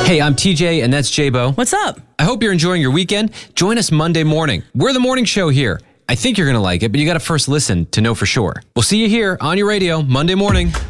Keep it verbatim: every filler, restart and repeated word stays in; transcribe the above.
Hey, I'm T J, and that's J-Bo. What's up? I hope you're enjoying your weekend. Join us Monday morning. We're the morning show here. I think you're going to like it, but you got to first listen to know for sure. We'll see you here on your radio Monday morning.